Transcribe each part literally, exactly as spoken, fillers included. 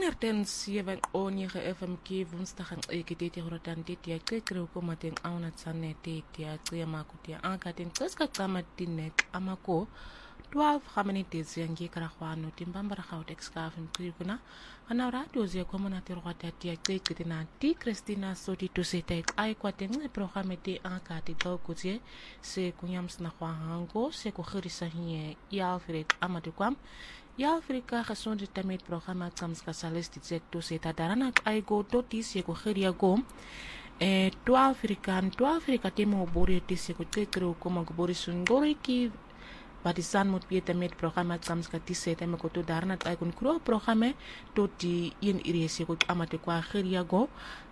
honderd zeven o negen F M K woensdag en ik dit hier dan dit ja kijk er ook met een oude sanne dit ja twee makuti anga ten tska kama tinek amako twaalf gaminiti zengi karakhwano timbambara khawt excavation krikuna ana radio zia komona tirwata tia kike tina ti Christina soti to sete ai kwateng programme te anga te kokutie se kunyams na khwango se ko khirisa hie ya Alfred Amadekwam ya Afrika gesonde tamet programma tsamska salesti sekto seta darana ai go totis ye ko khiria go eh to African to Afrika temo bori tisi ko tekro como go bori sungori ki Badisan moet pieta met programma tsamska tiseta me ko to darana ai kun kro programme to di in irese ko amate kwa khiria go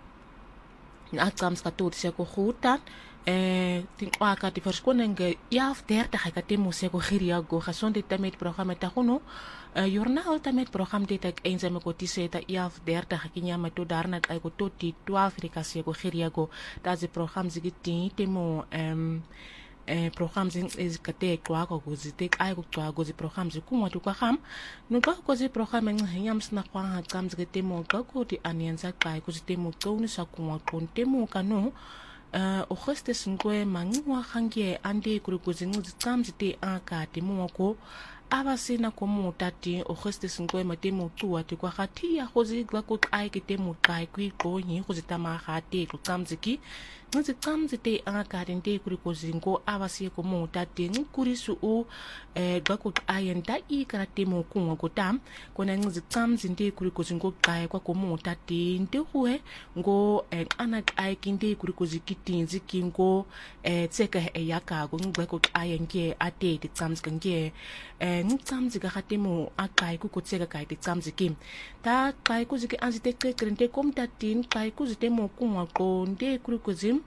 na tsamska to tisi ko khutan eh tin kwaka ti verschonenge yaf dertig ka temo se ko khiria go gesonde tamet programma ta gono journal tamet programma dit ek eens me ko tiseta yaf dertig kinya me to darna ai ko to ti to Afrika se ko khiria go da ze programma zigiti temo em eh programma zing is kate kwa ko zitek ai ko kwa go zi programma zi kuma to kwa kham no ka ko zi programma ngiyam sna kwa ha kam zigete mo ka ko ti anienza kai ko zitemo tsoni sa kuma kon temo kanu Uh, Augustus ngwe mangwa khangie ande kurikuzingu tsamzite akati muwako abasina komu tati Augustus ngwe matemu tuwa ti kwa khatia khozi gla ko ai kitemu kai kwi ko nyi khozitama khate ko tsamziki nzi tsamzite akati nde kurikuzingo abasi komu tati ngurisu u eh gla ko ai nda i karatemu kunwa ko tam kona nzi tsamzinde kurikuzingo kai kwa komu tati nde huwe ngo eh, ana ai kinde kurikuziki tinzi kingo eh tseka e yaka go ngbe ayenge ate ti tsamzika nge eh ngtsamzika khatemo akai ku kutseka kai ti tsamziki ta kai kuziki anzite kekrente komtatin kai kuzitemo kunwa konde kurikuzim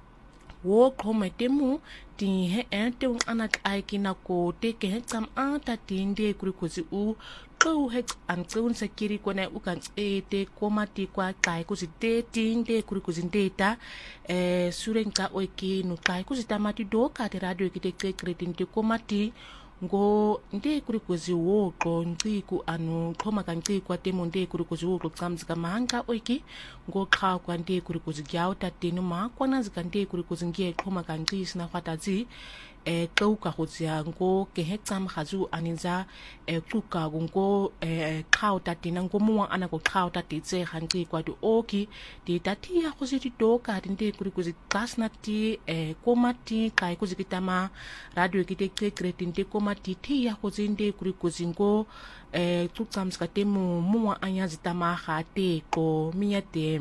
wo khometemu ti he ente ana ai kina ko te ke tsam anta tinde kurikuzi u ko he an tsun sekiri kone ukan ete komati kwa kai kuzite tinde kurikuzi ndeta eh surenka oiki no kai kuzita mati do ka te radio kite kekretinte komati ngo nde kurikuzi wo ko ntiku anu khoma kan ntiku atemo nde kurikuzi wo ko tsamzika manga oiki ngo kha kwa nde kurikuzi gyao tatenu ma kwana zika nde kurikuzi ngie khoma kan ntisina khatazi eh tauka khotsia ngo ke hetsam khazu aninza eh kuka ngo eh khao tatina ngo muwa ana ko khao tatitse khanti kwa to oki ti tatia khositi toka tinte kurikuzi kasna ti eh komati kai kuzikitama radio kite kretinte komati ti ya khozinde kurikuzi ngo eh tutsamska temu muwa anyazitama khate ko miyate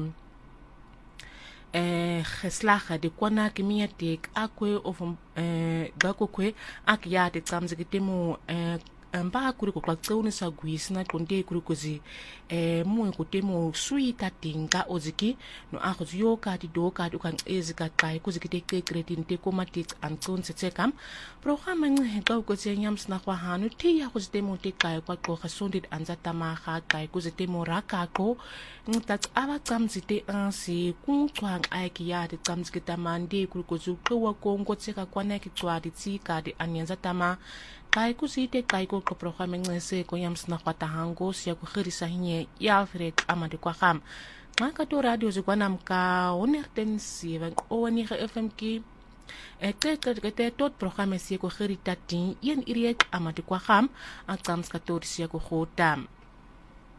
eh geslagen de kwana kimia tek akwe of eh gako kwe akya te tsamzikitemo eh mba kuri ko kwatsauni sa guisna konde kuri kozi eh mu ko temo suita tinga oziki no akhozi yo ka ti do ka kan ezika kai kuzikite ke kretin te komatik antson setsekam programma nge ka ko tsenyam sna kwa hanu ti ya kuzitemo te kai kwa ko khasondit anzata ma kha kai kuzitemo rakako ntat aba tsamzite ansi kuntswang aiki ya te tsamzikita mande kuri kozu kwa kongo tseka kwana ki tswadi tsika di anyanza tama kai kusite kai ko programme ngese ko yams na kwata hango sia ko khirisa hinye ya Alfred Amadekwam kham maka to radio zikwanam ka honderd zeven o negen F M K e te tot programme sia ko khirita tin yen iriek Amadekwam kham atsamska to sia ko khotam